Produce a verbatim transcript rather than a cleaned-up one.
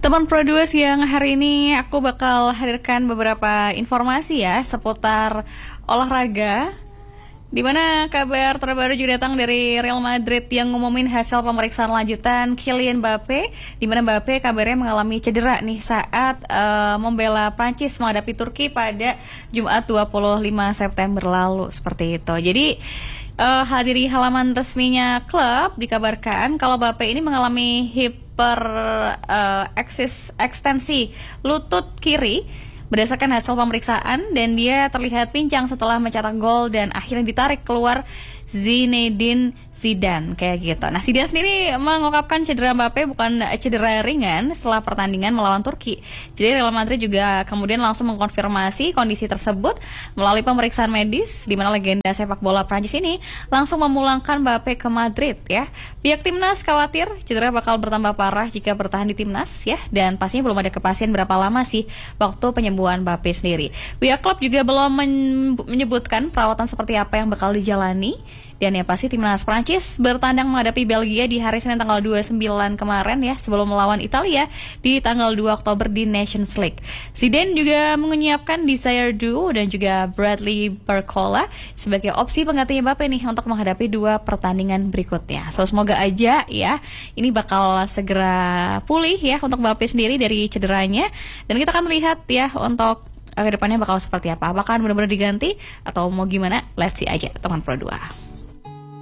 Teman Pro dua siang hari ini aku bakal hadirkan beberapa informasi ya seputar olahraga. Dimana kabar terbaru juga datang dari Real Madrid yang ngumumin hasil pemeriksaan lanjutan Kylian Mbappe. Dimana Mbappe kabarnya mengalami cedera nih saat uh, membela Prancis menghadapi Turki pada Jumat dua puluh lima September lalu, seperti itu. Jadi uh, hadiri halaman resminya klub dikabarkan kalau Mbappe ini mengalami hip per uh, eksis, ekstensi lutut kiri berdasarkan hasil pemeriksaan, dan dia terlihat pincang setelah mencetak gol dan akhirnya ditarik keluar Zinedine Zidane kayak gitu. Nah, Zidane sendiri mengungkapkan cedera Mbappe bukan cedera ringan setelah pertandingan melawan Turki. Jadi Real Madrid juga kemudian langsung mengkonfirmasi kondisi tersebut melalui pemeriksaan medis, di mana legenda sepak bola Prancis ini langsung memulangkan Mbappe ke Madrid ya. Pihak timnas khawatir cedera bakal bertambah parah jika bertahan di timnas ya, dan pastinya belum ada kepastian berapa lama sih waktu penyembuhan Mbappe sendiri. Pihak klub juga belum menyebutkan perawatan seperti apa yang bakal dijalani. Dan yang pasti timnas Prancis bertandang menghadapi Belgia di hari Senin tanggal dua puluh sembilan kemarin ya, sebelum melawan Italia di tanggal dua Oktober di Nations League. Zidane juga menyiapkan Desire Duo dan juga Bradley Barcola sebagai opsi pengganti Mbappe nih untuk menghadapi dua pertandingan berikutnya. So semoga aja ya ini bakal segera pulih ya untuk Mbappe sendiri dari cederanya, dan kita akan lihat ya untuk ke depannya bakal seperti apa. Apakah benar-benar diganti atau mau gimana? Let's see aja teman Pro dua.